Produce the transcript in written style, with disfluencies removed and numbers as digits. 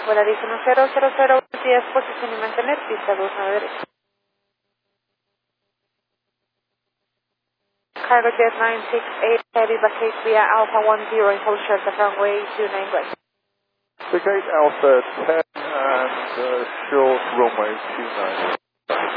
Volarísimo 000, días, posición y mantener, pista 29 derecha. Cargo Jet 968, heavy vacate via Alpha 10 and hold short of runway 29 right. Vacate Alpha 10 and short runway 29.